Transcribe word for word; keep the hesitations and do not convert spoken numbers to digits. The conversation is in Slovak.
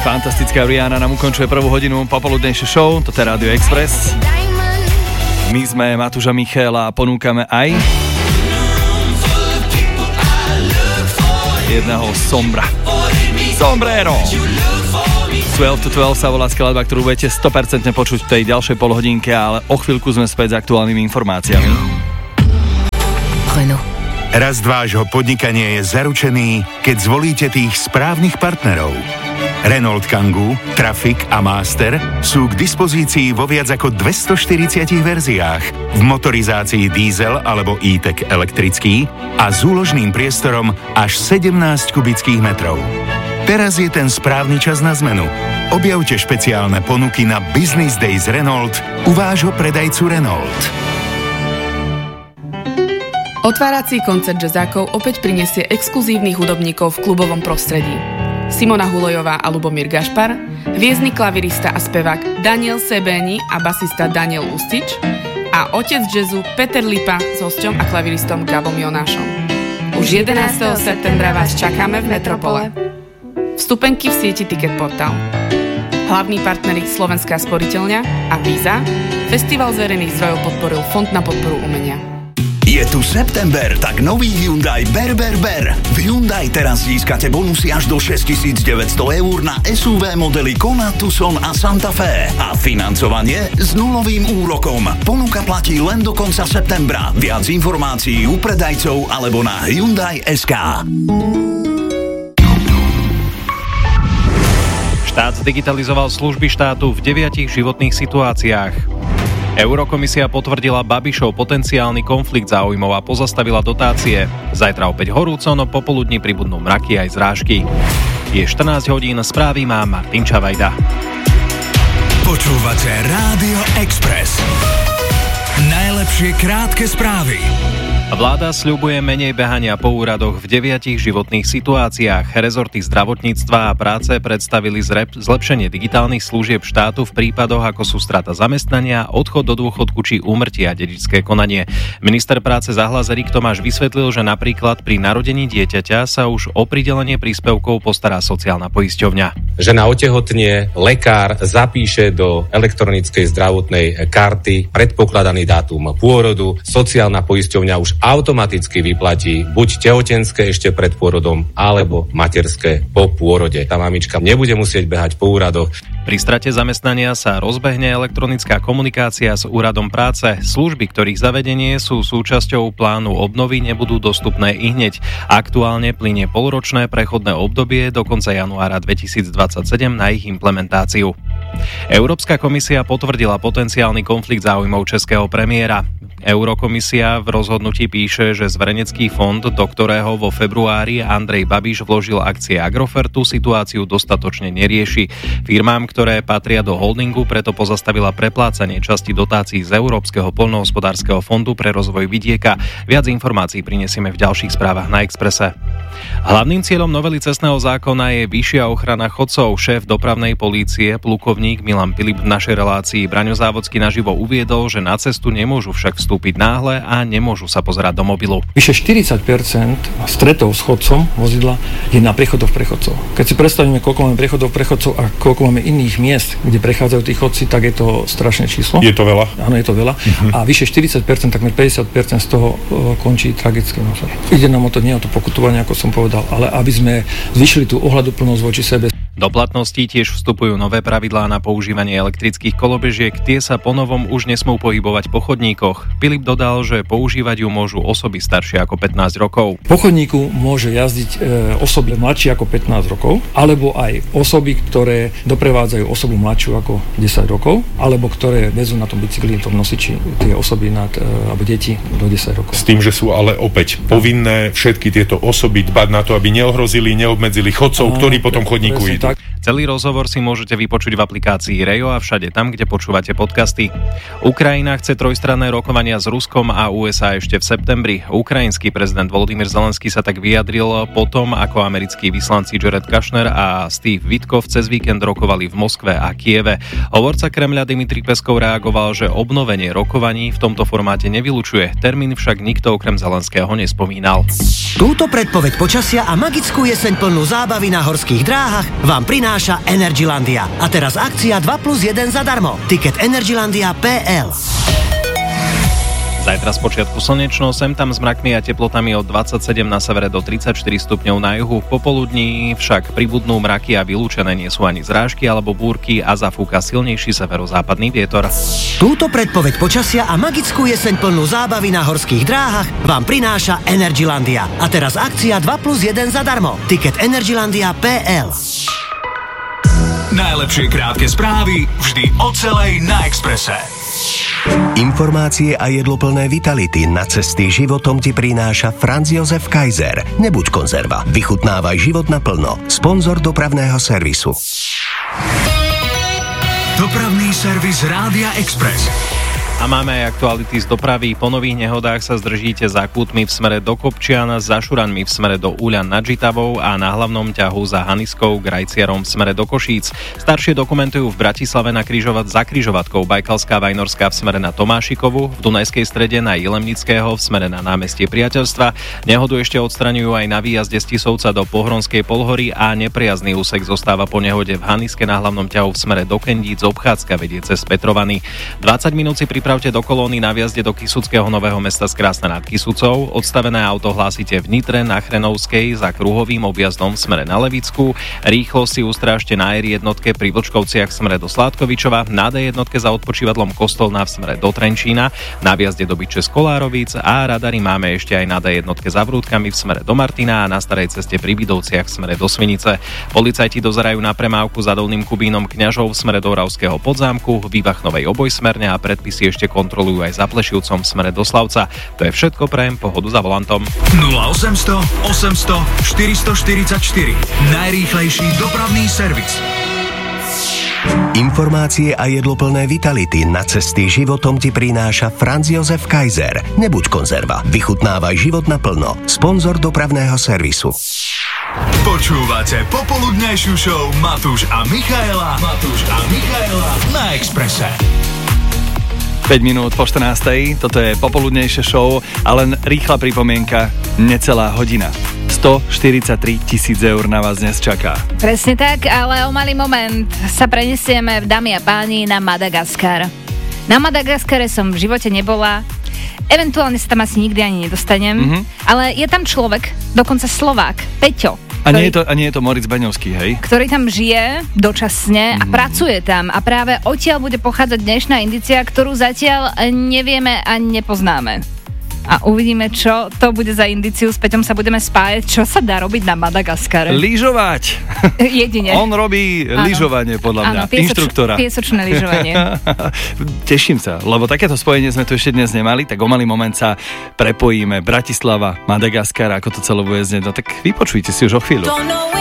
Fantastická Rihanna nám ukončuje prvú hodinu popoludnejšie show, toto je Radio Express. My sme Matúš a Michal a ponúkame aj jedného sombra. Sombrero! dvanásť to dvanásť sa volá skladba, ktorú budete sto percent počuť v tej ďalšej polhodinke, ale o chvíľku sme späť s aktuálnymi informáciami. Renault. Rast vášho podnikania je zaručený, keď zvolíte tých správnych partnerov. Renault Kangoo, Traffic a Master sú k dispozícii vo viac ako dvestoštyridsať verziách v motorizácii diesel alebo e-tech elektrický a s úložným priestorom až sedemnásť kubických metrov. Teraz je ten správny čas na zmenu. Objavte špeciálne ponuky na Business Days Renault u vášho predajcu Renault. Otvárací koncert jazzákov opäť prinesie exkluzívnych hudobníkov v klubovom prostredí. Simona Hulojová a Lubomír Gašpar, hviezdny klavirista a spevák Daniel Sebeni a basista Daniel Ustič a otec jazzu Peter Lipa s hosťom a klaviristom Gabom Jonášom. Už jedenásteho septembra vás čakáme v Metropole. Vstupenky v sieti Ticket Portal. Hlavní partneri Slovenská sporiteľňa a Visa. Festival z verejných zdrojov podporil Fond na podporu umenia. Je tu september, tak nový Hyundai Ber Ber Ber. V Hyundai teraz získate bonusy až do šesťtisícdeväťsto eur na es ú vé modely Kona, Tucson a Santa Fe. A financovanie s nulovým úrokom. Ponuka platí len do konca septembra. Viac informácií u predajcov alebo na Hyundai bodka es ká. Štát zdigitalizoval služby štátu v deviatich životných situáciách. Eurokomisia potvrdila Babišov potenciálny konflikt záujmov a pozastavila dotácie. Zajtra opäť horúco, no popoludní pribudnú mraky aj zrážky. Je štrnásť hodín, správy má Martin Čavajda. Počúvate Rádio Express. Najlepšie krátke správy. Vláda sľubuje menej behania po úradoch v deviatich životných situáciách. Rezorty zdravotníctva a práce predstavili zrep- zlepšenie digitálnych služieb štátu v prípadoch, ako sú strata zamestnania, odchod do dôchodku či úmrtie a dedičské konanie. Minister práce za hlas Erik Tomáš vysvetlil, že napríklad pri narodení dieťaťa sa už o pridelenie príspevkov postará sociálna poisťovňa. Žena otehotnie, lekár zapíše do elektronickej zdravotnej karty predpokladaný dátum pôrodu, sociálna poisťovňa už automaticky vyplatí buď tehotenské ešte pred pôrodom, alebo materské po pôrode. Tá mamička nebude musieť behať po úradoch. Pri strate zamestnania sa rozbehne elektronická komunikácia s úradom práce. Služby, ktorých zavedenie sú súčasťou plánu obnovy, nebudú dostupné ihneď. Aktuálne plynie polročné prechodné obdobie do konca januára dvetisícdvadsaťsedem na ich implementáciu. Európska komisia potvrdila potenciálny konflikt záujmov českého premiéra. Eurokomisia v rozhodnutí píše, že zverejnecký fond, do ktorého vo februári Andrej Babiš vložil akcie Agrofertu, situáciu dostatočne nerieši. Firmám, ktoré patria do holdingu, preto pozastavila preplácanie časti dotácií z Európskeho poľnohospodárskeho fondu pre rozvoj vidieka. Viac informácií prinesieme v ďalších správach na Expresse. Hlavným cieľom novely cestného zákona je vyššia ochrana chodcov. Šéf dopravnej polície, plukovník Milan Pilip v našej relácii Braňo Závodský naživo uviedol, že na cestu nemôžu však vstúpiť náhle a nemôžu sa pozerať do mobilu. Vyše štyridsať percent stretov s chodcom vozidla je na priechodoch prechodcov. Keď si predstavíme, koľko máme priechodov prechodcov a koľko máme iných miest, kde prechádzajú tí chodci, tak je to strašné číslo. Je to veľa? Áno, je to veľa. Uh-huh. A vyše štyridsať percent, takmer päťdesiat percent z toho uh, končí tragicky. Ide nám o to, nie o to pokutovanie, ako som povedal, ale aby sme zvýšili tú ohľaduplnosť voči sebe. Do platnosti tiež vstupujú nové pravidlá na používanie elektrických kolobežiek, tie sa ponovom už nesmú pohybovať po chodníkoch. Filip dodal, že používať ju môžu osoby staršie ako pätnásť rokov. Po chodníku môže jazdiť e, osoby mladšie ako pätnásť rokov, alebo aj osoby, ktoré doprevádzajú osobu mladšiu ako desať rokov, alebo ktoré vezú na tom bicykli, tom nosiči tie osoby nad, e, alebo deti do desať rokov. S tým, že sú ale opäť povinné všetky tieto osoby dbať na to, aby neohrozili, neobmedzili chodcov, a, ktorí po tom chodníku idú. Tak. Celý rozhovor si môžete vypočuť v aplikácii Rejo a všade tam, kde počúvate podcasty. Ukrajina chce trojstranné rokovania s Ruskom a ú es á ešte v septembri. Ukrajinský prezident Volodymyr Zelenský sa tak vyjadril potom, ako americkí vyslanci Jared Kushner a Steve Witkoff cez víkend rokovali v Moskve a Kieve. Hovorca Kremľa Dmitrij Peskov reagoval, že obnovenie rokovaní v tomto formáte nevylučuje. Termín však nikto okrem Zelenského nespomínal. Túto predpoveď počasia a magickú jeseň plnú zábavy na horských dráhach vám prináša prináša Energylandia. A teraz akcia dva plus jeden zadarmo. Tiket energylandia bodka es el. Zajtra z počiatku slnečno, sem tam s mrakmi a teplotami od dvadsaťsedem na severe do tridsaťštyri stupňov na juhu. Popoludní však pribudnú mraky a vylúčené nie sú ani zrážky alebo búrky a zafúka silnejší severozápadný vietor. Túto predpoveď počasia a magickú jeseň plnú zábavy na horských dráhach vám prináša Energylandia. A teraz akcia dva plus jeden zadarmo. Tiket energylandia bodka es el. Najlepšie krátke správy vždy o celej na Expresse. Informácie a jedloplné vitality na cesty životom ti prináša Franz Josef Kaiser. Nebuď konzerva, vychutnávaj život naplno. Sponzor dopravného servisu. Dopravný servis Rádia Express. A máme aj aktuality z dopravy. Po nových nehodách sa zdržíte za Kútmi v smere do Kopčian, za Šuranmi v smere do Úľan nad Žitavou a na hlavnom ťahu za Haniskou k Rajciarom v smere do Košíc. Staršie dokumentujú v Bratislave na križovat za križovatkou Bajkalská Vajnorská v smere na Tomášikovu, v Dunajskej Strede na Jilemnického v smere na námestie Priateľstva. Nehodu ešte odstraňujú aj na výjazde z Tisovca do Pohronskej Polhory a nepriazný úsek zostáva po nehode v Haniske na hlavnom ťahu v smere do Kendíc, obchádzka vedie cez Petrovany. dvadsať minút si pripravte do kolóny na vjazde do Kysuckého Nového Mesta z Krásna nad Kysucou. Odstavené auto hlásite v Nitre na Chrenovskej za kruhovým objazdom v smere na Levicku. Rýchlo si ustrážte na er jednotke pri Vlčkovciach v smere do Sládkovičova, na dé jednotke za odpočívadlom Kostolná v smere do Trenčína, na vjazde do Byče z Kolárovic a radary máme ešte aj na dé jednotke za Vrútkami v smere do Martina a na starej ceste pri Bidovciach v smere do Svinice. Policajti dozerajú na premávku za Dolným Kubínom Kňažov v smere do Oravského Podzámku, Vývachnovej obojsmerne a predpisy ešte kontrolujú aj za Plešivcom v smere do Slavca. To je všetko, prajem pohodu za volantom. nula osemsto osemsto štyristo štyridsaťštyri. Najrýchlejší dopravný servis. Informácie a jedloplné vitality na cesty životom ti prináša Franz Josef Kaiser. Nebuď konzerva, vychutnávaj život naplno. Sponzor dopravného servisu. Počúvate popoludnejšiu show Matúš a Michaela. Matúš a Michaela na Expresse. päť minút po štrnástej, toto je popoludnejšie show a len rýchla pripomienka, necelá hodina. stoštyridsaťtri tisíc eur na vás dnes čaká. Presne tak, ale o malý moment sa prenesieme, dámy a páni, na Madagaskar. Na Madagaskare som v živote nebola, eventuálne sa tam asi nikdy ani nedostanem, mm-hmm. ale je tam človek, dokonca Slovák, Peťo. A nie, je to, a nie je to Moritz Beňovský, hej? Ktorý tam žije dočasne a mm. pracuje tam a práve odtiaľ bude pochádzať dnešná indícia, ktorú zatiaľ nevieme a nepoznáme. A uvidíme, čo to bude za indíciu. S Peťom sa budeme spájať, čo sa dá robiť na Madagaskare. Lyžovať! Jedine. On robí áno. lyžovanie, podľa mňa. Áno, piesoč, inštruktora. Piesočné lyžovanie. Teším sa, lebo takéto spojenie sme tu ešte dnes nemali, tak o malý moment sa prepojíme. Bratislava, Madagaskar, ako to celé bude znieť. No tak vypočujte si už o chvíľu.